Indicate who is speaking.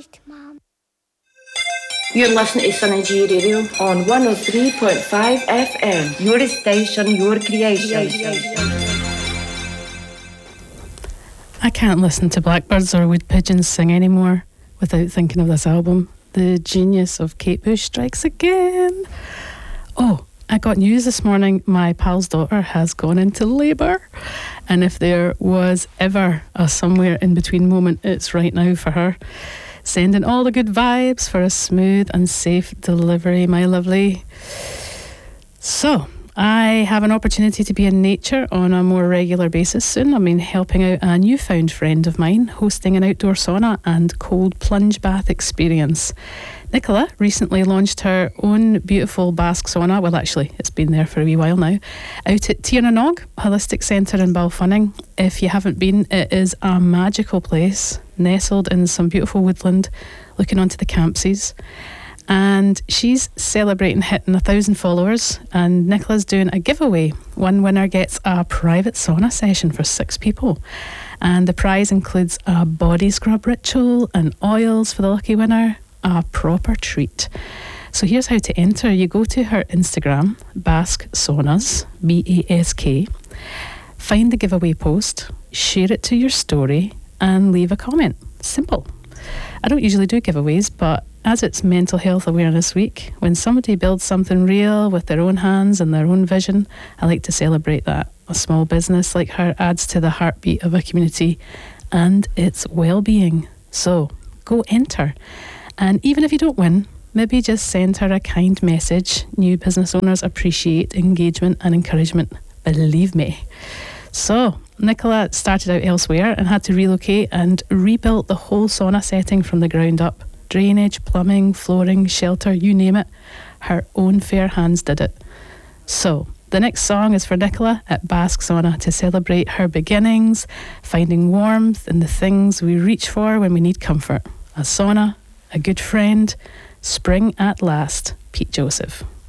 Speaker 1: Right, Mum.
Speaker 2: You're listening to Sunny G Radio on 103.5 FM. Your station, your creation.
Speaker 3: I can't listen to blackbirds or wood pigeons sing anymore without thinking of this album. The genius of Kate Bush strikes again. Oh, I got news this morning. My pal's daughter has gone into labour. And if there was ever a somewhere in between moment, it's right now for her. Sending all the good vibes for a smooth and safe delivery, my lovely. So, I have an opportunity to be in nature on a more regular basis soon. I've been helping out a newfound friend of mine, hosting an outdoor sauna and cold plunge bath experience. Nicola recently launched her own beautiful Basque sauna. Well, actually, it's been there for a wee while now. Out at Tiernanog Holistic Centre in Balfunning. If you haven't been, it is a magical place, nestled in some beautiful woodland, looking onto the Campsies. And she's celebrating hitting 1,000 followers, and Nicola's doing a giveaway. One winner gets a private sauna session for 6 people, and the prize includes a body scrub ritual and oils for the lucky winner, a proper treat. So here's how to enter. You go to her Instagram, Basque Saunas, BASK, find the giveaway post, share it to your story, and leave a comment. Simple. I don't usually do giveaways, but as it's Mental Health Awareness Week, when somebody builds something real with their own hands and their own vision, I like to celebrate that. A small business like her adds to the heartbeat of a community and its well-being. So, go enter. And even if you don't win, maybe just send her a kind message. New business owners appreciate engagement and encouragement. Believe me. So, Nicola started out elsewhere and had to relocate and rebuilt the whole sauna setting from the ground up. Drainage, plumbing, flooring, shelter, you name it. Her own fair hands did it. So, the next song is for Nicola at Basque Sauna to celebrate her beginnings, finding warmth in the things we reach for when we need comfort. A sauna, a good friend, spring at last. Pete Joseph.